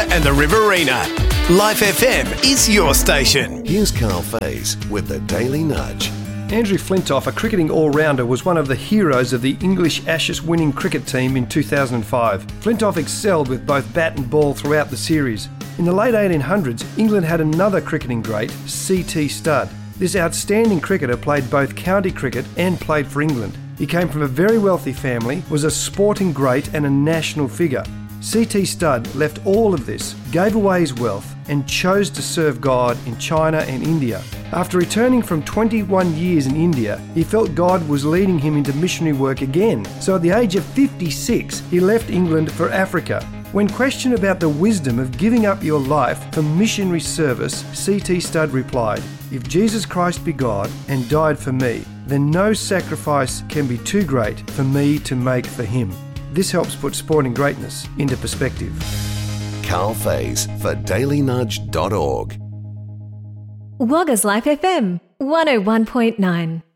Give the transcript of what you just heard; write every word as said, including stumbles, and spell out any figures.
and the Riverina. Life F M is your station. Here's Carl Faze with the Daily Nudge. Andrew Flintoff, a cricketing all-rounder, was one of the heroes of the English Ashes winning cricket team in two thousand five. Flintoff excelled with both bat and ball throughout the series. In the late eighteen hundreds, England had another cricketing great, C T Studd. This outstanding cricketer played both county cricket and played for England. He came from a very wealthy family, was a sporting great and a national figure. C T Studd left all of this, gave away his wealth and chose to serve God in China and India. After returning from twenty-one years in India, he felt God was leading him into missionary work again. So at the age of fifty-six, he left England for Africa. When questioned about the wisdom of giving up your life for missionary service, C T Studd replied, "If Jesus Christ be God and died for me, then no sacrifice can be too great for me to make for him." This helps put sporting greatness into perspective. Carl Faze for daily nudge dot org. Wagga's Life F M one oh one point nine.